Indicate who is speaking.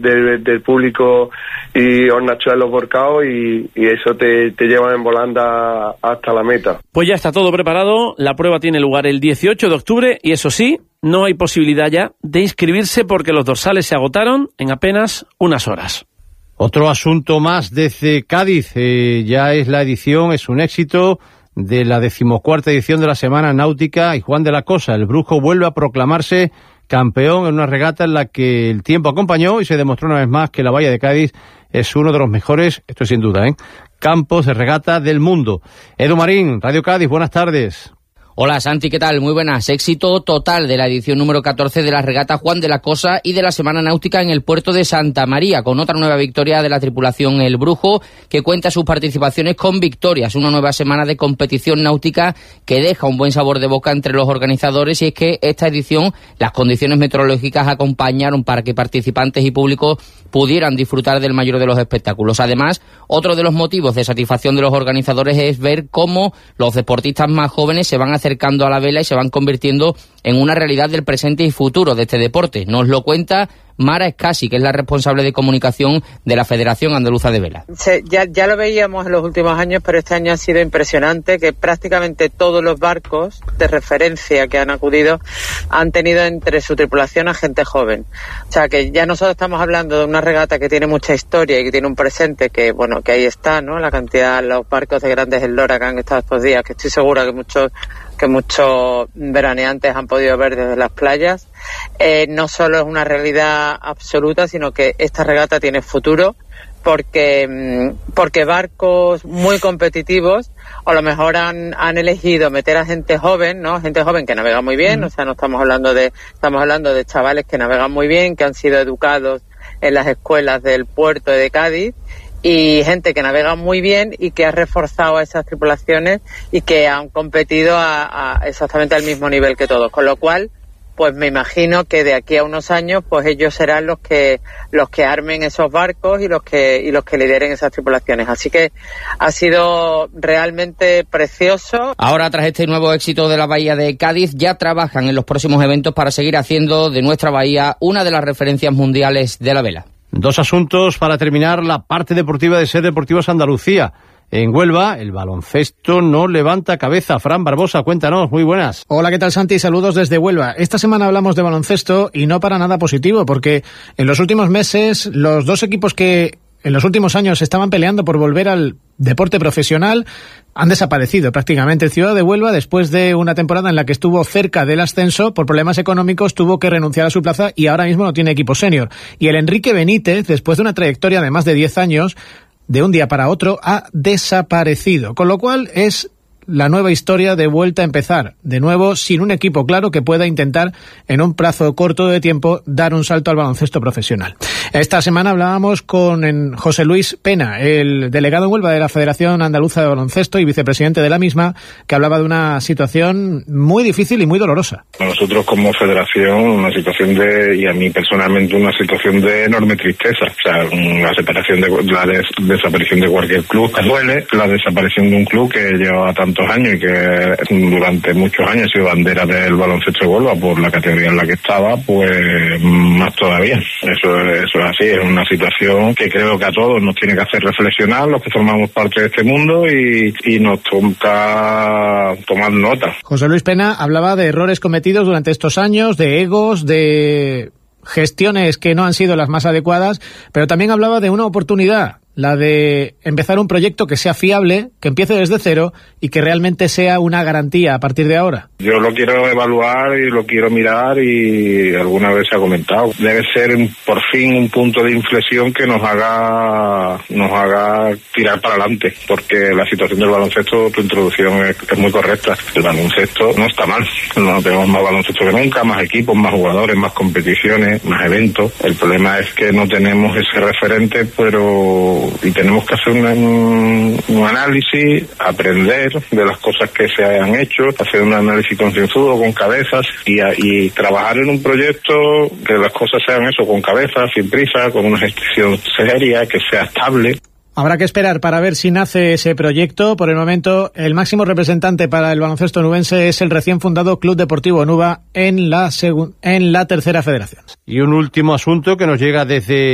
Speaker 1: del público y Hornachuelos volcados y eso te lleva en volanda hasta la meta.
Speaker 2: Pues ya está todo preparado, la prueba tiene lugar el 18 de octubre y eso sí, no hay posibilidad ya de inscribirse porque los dorsales se agotaron en apenas unas horas.
Speaker 3: Otro asunto más desde Cádiz, ya es la edición, es un éxito de la 14ª edición de la Semana Náutica y Juan de la Cosa, el Brujo, vuelve a proclamarse campeón en una regata en la que el tiempo acompañó y se demostró una vez más que la Bahía de Cádiz es uno de los mejores, esto sin duda, campos de regata del mundo. Edu Marín, Radio Cádiz, buenas tardes.
Speaker 4: Hola Santi, ¿qué tal? Muy buenas. Éxito total de la edición número 14 de la regata Juan de la Cosa y de la Semana Náutica en el puerto de Santa María, con otra nueva victoria de la tripulación El Brujo, que cuenta sus participaciones con victorias. Una nueva semana de competición náutica que deja un buen sabor de boca entre los organizadores, y es que esta edición las condiciones meteorológicas acompañaron para que participantes y público pudieran disfrutar del mayor de los espectáculos. Además, otro de los motivos de satisfacción de los organizadores es ver cómo los deportistas más jóvenes se van acercando a la vela y se van convirtiendo en una realidad del presente y futuro de este deporte. Nos lo cuenta Mara Escasi, que es la responsable de comunicación de la Federación Andaluza de Vela.
Speaker 5: Ya lo veíamos en los últimos años, pero este año ha sido impresionante, que prácticamente todos los barcos de referencia que han acudido han tenido entre su tripulación a gente joven. O sea, que ya nosotros estamos hablando de una regata que tiene mucha historia y que tiene un presente que ahí está, ¿no? La cantidad, los barcos de grandes eslora que han estado estos días, que estoy segura que muchos veraneantes han podido ver desde las playas. No solo es una realidad absoluta, sino que esta regata tiene futuro, porque barcos muy competitivos a lo mejor han elegido meter a gente joven, ¿no? Gente joven que navega muy bien, o sea, no estamos hablando de chavales que navegan muy bien, que han sido educados en las escuelas del puerto de Cádiz, y gente que navega muy bien y que ha reforzado a esas tripulaciones y que han competido a exactamente al mismo nivel que todos, con lo cual pues me imagino que de aquí a unos años pues ellos serán los que armen esos barcos y los que lideren esas tripulaciones. Así que ha sido realmente precioso.
Speaker 4: Ahora, tras este nuevo éxito de la Bahía de Cádiz, ya trabajan en los próximos eventos para seguir haciendo de nuestra bahía una de las referencias mundiales de la vela.
Speaker 3: Dos asuntos para terminar la parte deportiva de Ser Deportivos Andalucía. En Huelva, el baloncesto no levanta cabeza. Fran Barbosa, cuéntanos, muy buenas.
Speaker 6: Hola, ¿qué tal, Santi? Saludos desde Huelva. Esta semana hablamos de baloncesto y no para nada positivo, porque en los últimos meses los dos equipos que en los últimos años estaban peleando por volver al deporte profesional han desaparecido prácticamente. El Ciudad de Huelva, después de una temporada en la que estuvo cerca del ascenso, por problemas económicos tuvo que renunciar a su plaza y ahora mismo no tiene equipo senior. Y el Enrique Benítez, después de una trayectoria de más de 10 años, de un día para otro ha desaparecido, con lo cual es la nueva historia de vuelta a empezar, de nuevo sin un equipo claro que pueda intentar en un plazo corto de tiempo dar un salto al baloncesto profesional. Esta semana hablábamos con José Luis Pena, el delegado en Huelva de la Federación Andaluza de Baloncesto y vicepresidente de la misma, que hablaba de una situación muy difícil y muy dolorosa.
Speaker 7: Nosotros como federación, una situación y a mí personalmente una situación de enorme tristeza. O sea, la desaparición de cualquier club duele, la desaparición de un club que llevaba tantos años y que durante muchos años ha sido bandera del baloncesto de Huelva por la categoría en la que estaba, pues más todavía. Eso es así, es una situación que creo que a todos nos tiene que hacer reflexionar, los que formamos parte de este mundo, y nos toca tomar nota.
Speaker 6: José Luis Pena hablaba de errores cometidos durante estos años, de egos, de gestiones que no han sido las más adecuadas, pero también hablaba de una oportunidad, la de empezar un proyecto que sea fiable, que empiece desde cero y que realmente sea una garantía a partir de ahora.
Speaker 7: Yo lo quiero evaluar y lo quiero mirar, y alguna vez se ha comentado. Debe ser por fin un punto de inflexión que nos haga tirar para adelante, porque la situación del baloncesto, tu introducción es muy correcta. El baloncesto no está mal. No tenemos más baloncesto que nunca, más equipos, más jugadores, más competiciones, más eventos. El problema es que no tenemos ese referente, y tenemos que hacer un análisis, aprender de las cosas que se han hecho, hacer un análisis concienzudo con cabezas y trabajar en un proyecto que las cosas sean eso, con cabezas, sin prisa, con una gestión seria, que sea estable.
Speaker 6: Habrá que esperar para ver si nace ese proyecto. Por el momento, el máximo representante para el baloncesto nubense es el recién fundado Club Deportivo Nuba en la tercera federación.
Speaker 3: Y un último asunto que nos llega desde